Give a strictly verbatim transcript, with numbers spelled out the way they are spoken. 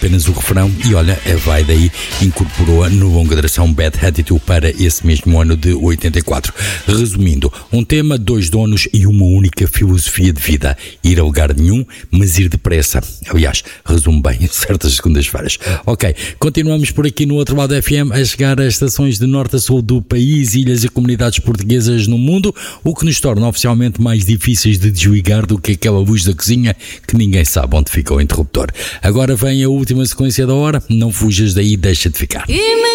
apenas o refrão e olha, vai daí, incorporou no longa duração Bad Attitude para esse mesmo ano de oitenta e quatro. Resumindo, um tema, dois donos e uma única filosofia de vida: ir a lugar nenhum, mas ir depressa. Aliás, resume bem certas segundas-feiras. Ok, continuamos por aqui no outro lado da F M a chegar às estações de norte a sul do país, ilhas e comunidades portuguesas no mundo, o que nos torna oficialmente mais difíceis de desligar do que aquela luz da cozinha que ninguém sabe onde fica o interruptor. Agora vem a última sequência da hora, não fujas daí, deixa de ficar.